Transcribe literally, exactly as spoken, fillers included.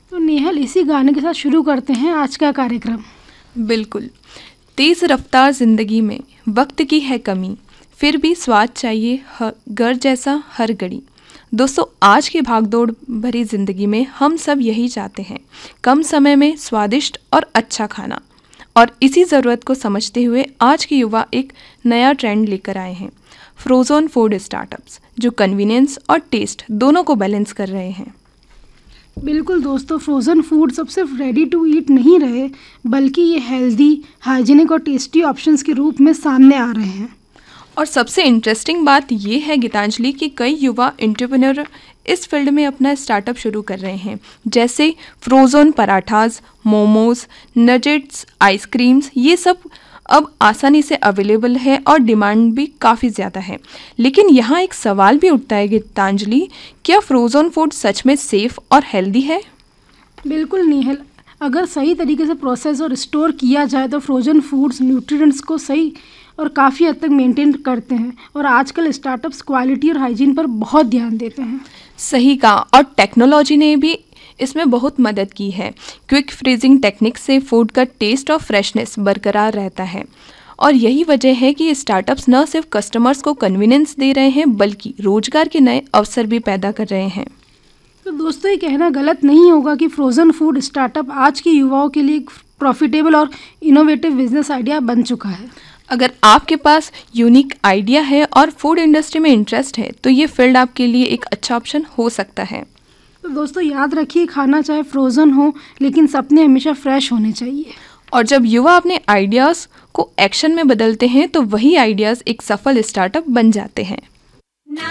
तो नेहल, इसी गाने के साथ शुरू करते हैं आज का कार्यक्रम। बिल्कुल। तेज़ रफ्तार ज़िंदगी में वक्त की है कमी, फिर भी स्वाद चाहिए ह- घर जैसा हर घड़ी। दोस्तों, आज की भागदौड़ भरी ज़िंदगी में हम सब यही चाहते हैं, कम समय में स्वादिष्ट और अच्छा खाना। और इसी ज़रूरत को समझते हुए आज के युवा एक नया ट्रेंड लेकर आए हैं, फ्रोज़न फूड स्टार्टअप्स, जो कन्वीनियंस और टेस्ट दोनों को बैलेंस कर रहे हैं। बिल्कुल दोस्तों, फ्रोज़न फूड्स अब सिर्फ रेडी टू ईट नहीं रहे, बल्कि ये हेल्दी, हाइजीनिक और टेस्टी ऑप्शंस के रूप में सामने आ रहे हैं। और सबसे इंटरेस्टिंग बात ये है गीतांजलि कि कई युवा एंटरप्रेन्योर इस फील्ड में अपना स्टार्टअप शुरू कर रहे हैं, जैसे frozen parathas, momos, nuggets, ice creams. ये सब अब आसानी से अवेलेबल है और डिमांड भी काफ़ी ज़्यादा है। लेकिन यहाँ एक सवाल भी उठता है गीतांजलि, क्या फ्रोज़न फूड सच में सेफ़ और हेल्दी है? बिल्कुल नेहल, अगर सही तरीके से प्रोसेस और स्टोर किया जाए तो फ्रोज़न फूड्स न्यूट्रिएंट्स को सही और काफ़ी हद तक मेंटेन करते हैं। और आजकल स्टार्टअप्स क्वालिटी और हाइजीन पर बहुत ध्यान देते हैं। सही कहा। और टेक्नोलॉजी ने भी इसमें बहुत मदद की है। क्विक फ्रीजिंग टेक्निक से फूड का टेस्ट और फ्रेशनेस बरकरार रहता है। और यही वजह है कि ये स्टार्टअप्स न सिर्फ कस्टमर्स को कन्वीनियंस दे रहे हैं, बल्कि रोजगार के नए अवसर भी पैदा कर रहे हैं। तो दोस्तों, ये कहना गलत नहीं होगा कि फ्रोज़न फूड स्टार्टअप आज के युवाओं के लिए एक प्रॉफिटेबल और इनोवेटिव बिजनेस आइडिया बन चुका है। अगर आपके पास यूनिक आइडिया है और फूड इंडस्ट्री में इंटरेस्ट है, तो ये फील्ड आपके लिए एक अच्छा ऑप्शन हो सकता है। तो दोस्तों, याद रखिए, खाना चाहे फ्रोज़न हो, लेकिन सपने हमेशा फ्रेश होने चाहिए। और जब युवा अपने आइडियाज़ को एक्शन में बदलते हैं, तो वही आइडियाज़ एक सफल स्टार्टअप बन जाते हैं।